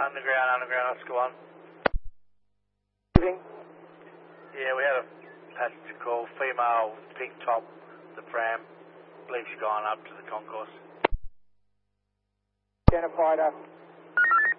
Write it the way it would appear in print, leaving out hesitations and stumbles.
Underground, Oscar 1. Evening. Yeah, we had a passenger call, female, pink top, the pram. Believe she's gone up to the concourse. Identified